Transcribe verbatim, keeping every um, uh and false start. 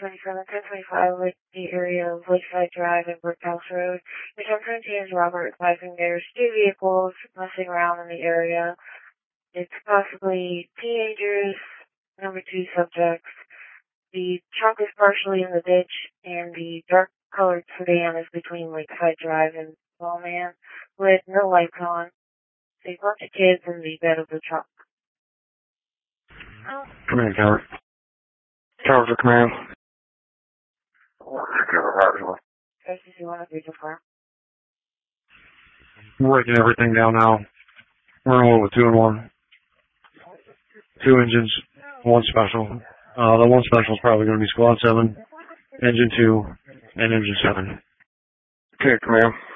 twenty-seven, ten twenty-five, like the area of Lakeside Drive and Brickhouse Road. Your ten seventeen is Robert advising there's two vehicles messing around in the area. It's possibly teenagers, number two subjects. The truck is partially in the ditch, and the dark-colored sedan is between Lakeside Drive and Wallman with no lights on. There's a bunch of kids in the bed of the truck. Oh. Command, Tower. Tower for command. S C C one oh three two four. We're breaking everything down now. We're rolling with two and one. Two engines, one special. Uh, the one special is probably going to be Squad seven, Engine two, and Engine seven. Okay, command.